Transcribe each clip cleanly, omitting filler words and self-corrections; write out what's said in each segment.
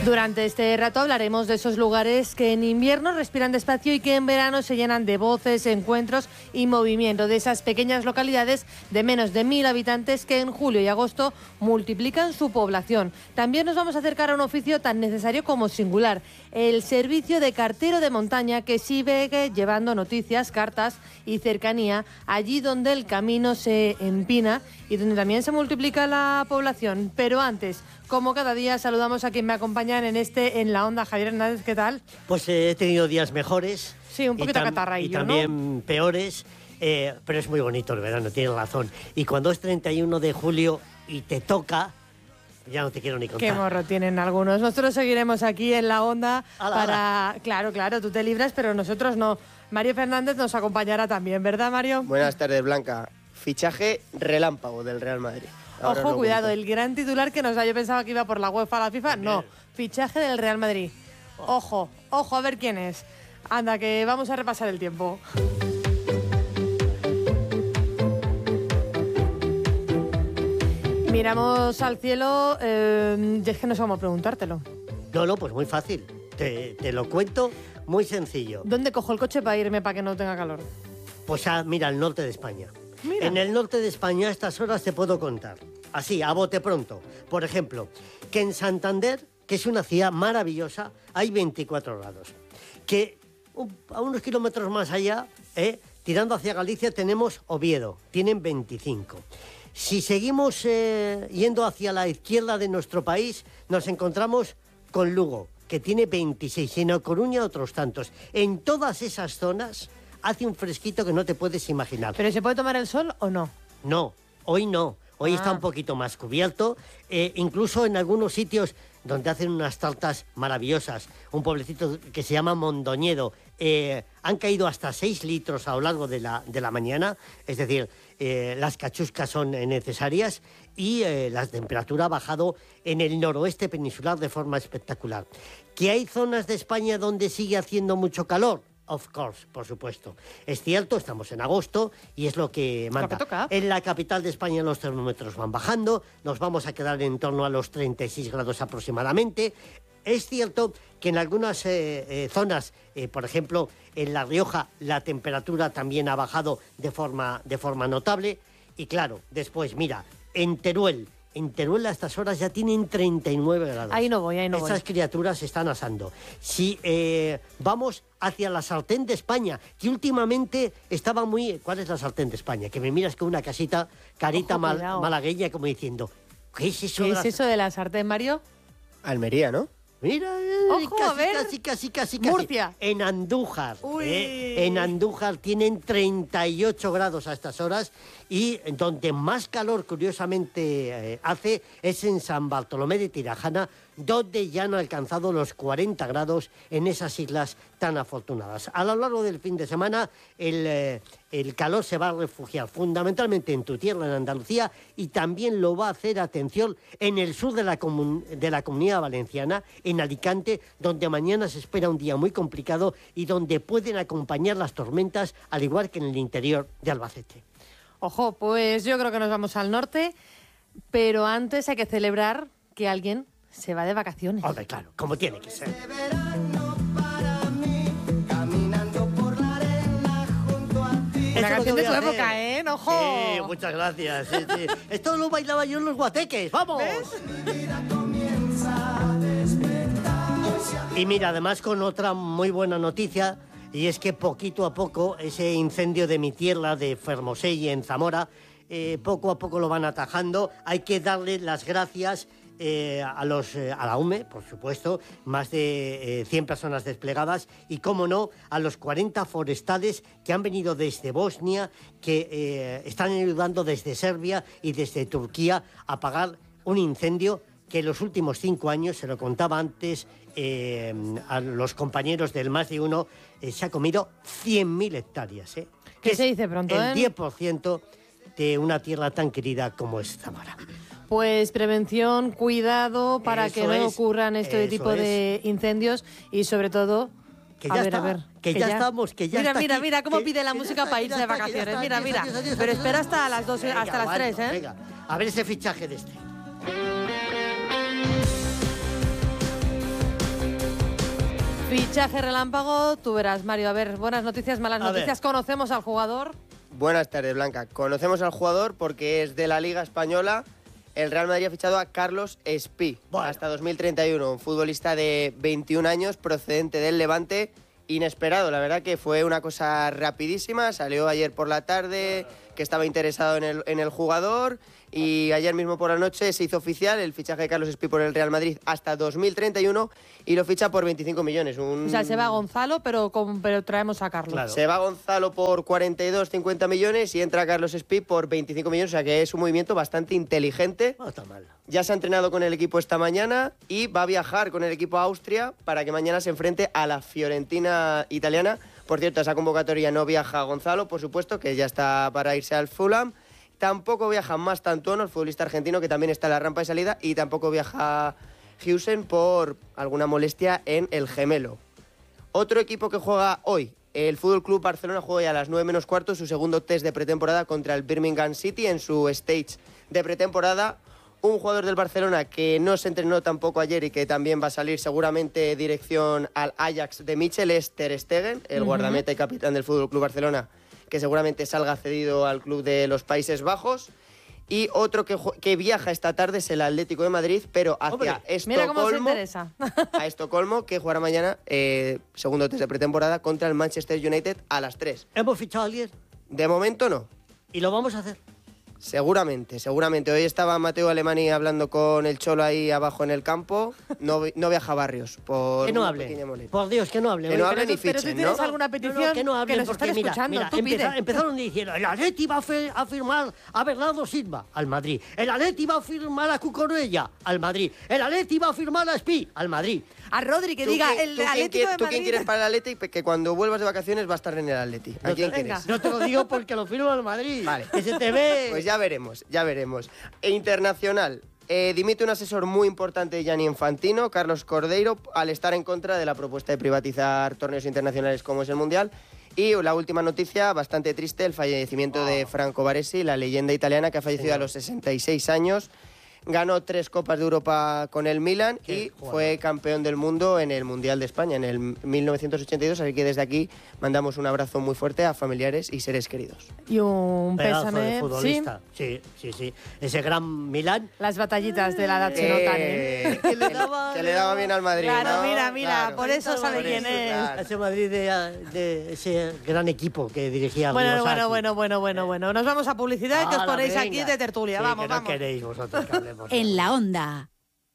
Durante este rato hablaremos de esos lugares que en invierno respiran despacio y que en verano se llenan de voces, encuentros y movimiento, de esas pequeñas localidades de menos de 1000 habitantes que en julio y agosto multiplican su población. También nos vamos a acercar a un oficio tan necesario como singular, el servicio de cartero de montaña, que sigue llevando noticias, cartas y cercanía allí donde el camino se empina y donde también se multiplica la población. Pero antes, como cada día, saludamos a quien me acompañan en la onda. Javier Hernández, ¿qué tal? Pues he tenido días mejores. Sí, un poquito catarraillo, y también, ¿no?, peores, pero es muy bonito el verano, tienes razón. Y cuando es 31 de julio y te toca, ya no te quiero ni contar. Qué morro tienen algunos. Nosotros seguiremos aquí en la onda ala. Claro, tú te libras, pero nosotros no. Mario Fernández nos acompañará también, ¿verdad, Mario? Buenas tardes, Blanca. Fichaje relámpago del Real Madrid. Ahora Ojo, cuidado, el gran titular que nos da, yo pensaba que iba por la UEFA a la FIFA, no, fichaje del Real Madrid. Ojo, a ver quién es. Anda, que vamos a repasar el tiempo. Miramos al cielo, y es que no sabemos preguntártelo. No, pues muy fácil, te lo cuento muy sencillo. ¿Dónde cojo el coche para irme para que no tenga calor? Pues mira, al norte de España. Mira. En el norte de España a estas horas te puedo contar, así, a bote pronto. Por ejemplo, que en Santander, que es una ciudad maravillosa, hay 24 grados. Que a unos kilómetros más allá, tirando hacia Galicia, tenemos Oviedo, tienen 25. Si seguimos yendo hacia la izquierda de nuestro país, nos encontramos con Lugo, que tiene 26, y en A Coruña otros tantos. En todas esas zonas hace un fresquito que no te puedes imaginar. ¿Pero se puede tomar el sol o no? No, hoy no. Hoy está un poquito más cubierto, incluso en algunos sitios donde hacen unas tartas maravillosas. Un pueblecito que se llama Mondoñedo. Han caído hasta 6 litros a lo largo de la mañana, es decir, las cachuscas son necesarias y la temperatura ha bajado en el noroeste peninsular de forma espectacular. ¿Que hay zonas de España donde sigue haciendo mucho calor? Of course, por supuesto. Es cierto, estamos en agosto y es lo que manda. Lo que toca. En la capital de España los termómetros van bajando, nos vamos a quedar en torno a los 36 grados aproximadamente. Es cierto que en algunas zonas, por ejemplo, en La Rioja, la temperatura también ha bajado de forma notable. Y claro, después, mira, en Teruel a estas horas ya tienen 39 grados. Ahí no voy. Esas criaturas se están asando. Si vamos hacia la sartén de España, que últimamente estaba muy... ¿Cuál es la sartén de España? Que me miras con una carita malagueña como diciendo, ¿qué es eso? ¿Qué es eso de la sartén, Mario? Almería, ¿no? Mira, ojo, a ver. casi. Murcia. En Andújar. En Andújar tienen 38 grados a estas horas y donde más calor, curiosamente, hace es en San Bartolomé de Tirajana, donde ya han alcanzado los 40 grados en esas islas tan afortunadas. A lo largo del fin de semana el calor se va a refugiar fundamentalmente en tu tierra, en Andalucía, y también lo va a hacer, atención, en el sur de la Comunidad Valenciana, en Alicante, donde mañana se espera un día muy complicado y donde pueden acompañar las tormentas, al igual que en el interior de Albacete. Ojo, pues yo creo que nos vamos al norte, pero antes hay que celebrar que alguien se va de vacaciones. Hombre, claro, como tiene que ser. La canción de tu época, ¿eh? ¡Ojo! Sí, muchas gracias. Sí. Esto lo bailaba yo en los guateques. ¡Vamos! ¿Ves? Y mira, además con otra muy buena noticia, y es que poquito a poco ese incendio de mi tierra, de Fermoselle, en Zamora, poco a poco lo van atajando. Hay que darle las gracias a la UME, por supuesto, más de 100 personas desplegadas, y, cómo no, a los 40 forestales que han venido desde Bosnia, que están ayudando desde Serbia y desde Turquía a apagar un incendio que en los últimos 5 años, se lo contaba antes a los compañeros del Más de Uno, se ha comido 100.000 hectáreas. ¿Qué se dice pronto? El 10% de una tierra tan querida como es Zamora. Pues prevención, cuidado para que no ocurran este tipo de incendios y sobre todo... Que ya estamos. Mira cómo pide la música para irse de vacaciones. Mira. Pero espera hasta las 2, hasta las 3, ¿eh? Venga, a ver ese fichaje de este. Fichaje relámpago, tú verás, Mario. A ver, buenas noticias, malas noticias. ¿Conocemos al jugador? Buenas tardes, Blanca. Conocemos al jugador porque es de la Liga Española. El Real Madrid ha fichado a Carlos Espí, hasta 2031, un futbolista de 21 años procedente del Levante. Inesperado, la verdad que fue una cosa rapidísima. Salió ayer por la tarde que estaba interesado en el jugador, y ayer mismo por la noche se hizo oficial el fichaje de Carlos Espí por el Real Madrid hasta 2031 y lo ficha por 25 millones. O sea, se va Gonzalo, pero traemos a Carlos. Claro. Se va Gonzalo por 42-50 millones y entra Carlos Espí por 25 millones, o sea que es un movimiento bastante inteligente. No está mal. Ya se ha entrenado con el equipo esta mañana y va a viajar con el equipo a Austria para que mañana se enfrente a la Fiorentina italiana. Por cierto, a esa convocatoria no viaja Gonzalo, por supuesto, que ya está para irse al Fulham. Tampoco viaja Mastantuono, el futbolista argentino, que también está en la rampa de salida, y tampoco viaja Hüseyin por alguna molestia en el gemelo. Otro equipo que juega hoy, el Fútbol Club Barcelona, juega ya a las 9 menos cuarto su segundo test de pretemporada contra el Birmingham City en su stage de pretemporada. Un jugador del Barcelona que no se entrenó tampoco ayer y que también va a salir seguramente dirección al Ajax de Michel es Ter Stegen, el guardameta y capitán del Fútbol Club Barcelona, que seguramente salga cedido al club de los Países Bajos. Y otro que viaja esta tarde es el Atlético de Madrid, pero hacia Estocolmo. Mira cómo se interesa. A Estocolmo, que jugará mañana segundo test de pretemporada contra el Manchester United a las 3. ¿Hemos fichado a alguien? De momento no. ¿Y lo vamos a hacer? Seguramente. Hoy estaba Mateo Alemany hablando con el Cholo ahí abajo en el campo. No viaja Barrios. Por que no hable. Por Dios, que no hable. Que no hable ni fichen, ¿no? Pero tú tienes alguna petición que no hable, que nos porque están escuchando. Mira, empezaron diciendo, el Atleti va a firmar a Bernardo Silva, al Madrid. El Atleti va a firmar a Cucurella, al Madrid. El Atleti va a firmar a Espí, al Madrid. A Rodri, que diga el Atlético de Madrid. ¿Tú quién quieres para el Atleti? Que cuando vuelvas de vacaciones va a estar en el Atleti. ¿A quién quieres? No te lo digo porque lo firmo al Madrid. Vale. Que se te ve. Pues ya veremos. E internacional. Dimite un asesor muy importante de Gianni Infantino, Carlos Cordeiro, al estar en contra de la propuesta de privatizar torneos internacionales como es el Mundial. Y la última noticia, bastante triste, el fallecimiento de Franco Baresi, la leyenda italiana que ha fallecido a los 66 años. Ganó 3 Copas de Europa con el Milan y fue campeón del mundo en el Mundial de España en el 1982, así que desde aquí mandamos un abrazo muy fuerte a familiares y seres queridos. Y un pedazo pésame. de futbolista. Sí. Ese gran Milan. Las batallitas de la edad se notan, ¿eh? Que le daba bien al Madrid. Claro, ¿no? mira, Claro. por eso sabe quién es. Claro. Ese Madrid de ese gran equipo que dirigía Bueno. Guido Nos vamos a publicidad, que os Hala, ponéis venga. aquí de tertulia. Sí, vamos, que no vamos. queréis vosotros que hablemos. En la onda.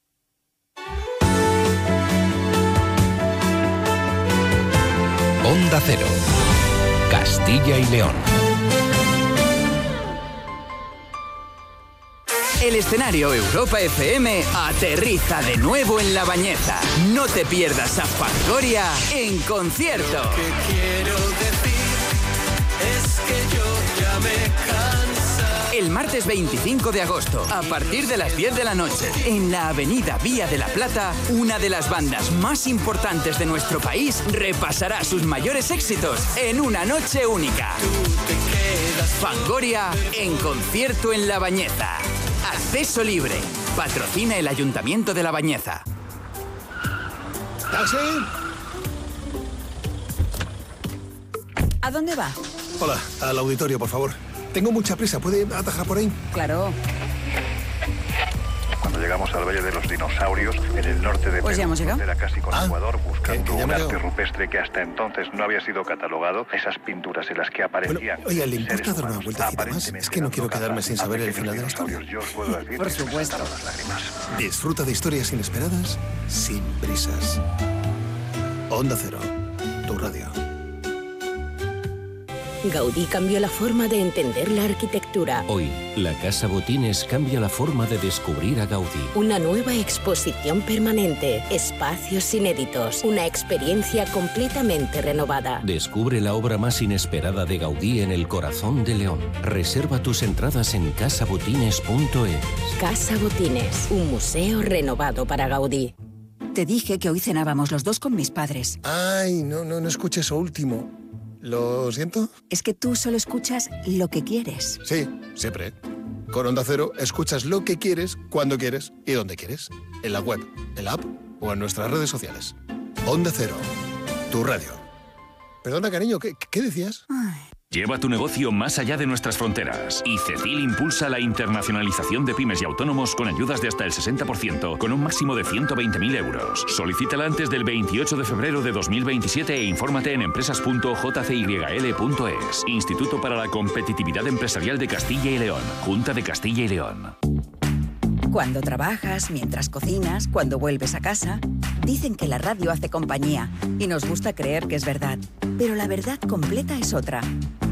Onda Cero, Castilla y León. El escenario Europa FM aterriza de nuevo en La Bañeza. No te pierdas a Fangoria en concierto. Lo que quiero decir es que yo ya me cansa. El martes 25 de agosto, a partir de las 10 de la noche, en la avenida Vía de la Plata, una de las bandas más importantes de nuestro país repasará sus mayores éxitos en una noche única. Tú te quedas. Fangoria en concierto en La Bañeza. Acceso libre. Patrocina el Ayuntamiento de La Bañeza. ¿Taxi? ¿A dónde va? Hola, al auditorio, por favor. Tengo mucha prisa, ¿puede atajar por ahí? Claro. Cuando llegamos al Valle de los Dinosaurios, en el norte de Pues ya Perú, hemos llegado. frontera casi con Ecuador, buscando que ya un me arte veo. rupestre que hasta entonces no había sido catalogado, esas pinturas en las que aparecían. Bueno, oiga, ¿le importa seres dar una humanos vueltecita más? aparentemente Es que no quiero dando quedarme caza sin saber a el pequeños final de la historia. dinosaurios. Yo os puedo decir Por que se me supuesto. saltaron las lágrimas. Disfruta de historias inesperadas sin prisas. Onda Cero, tu radio. Gaudí cambió la forma de entender la arquitectura. Hoy, la Casa Botines cambia la forma de descubrir a Gaudí. Una nueva exposición permanente, espacios inéditos, una experiencia completamente renovada. Descubre la obra más inesperada de Gaudí en el corazón de León. Reserva tus entradas en casabotines.es. Casa Botines, un museo renovado para Gaudí. Te dije que hoy cenábamos los dos con mis padres. Ay, no escuché eso último. ¿Lo siento? Es que tú solo escuchas lo que quieres. Sí, siempre. Con Onda Cero escuchas lo que quieres, cuando quieres y donde quieres. En la web, en la app o en nuestras redes sociales. Onda Cero, Tu radio. Perdona, cariño, ¿qué decías? Lleva tu negocio más allá de nuestras fronteras. Y Cecil impulsa la internacionalización de pymes y autónomos con ayudas de hasta el 60%, con un máximo de 120.000 euros. Solicítala antes del 28 de febrero de 2027 e infórmate en empresas.jcyl.es. Instituto para la Competitividad Empresarial de Castilla y León. Junta de Castilla y León. Cuando trabajas, mientras cocinas, cuando vuelves a casa, dicen que la radio hace compañía y nos gusta creer que es verdad. Pero la verdad completa es otra.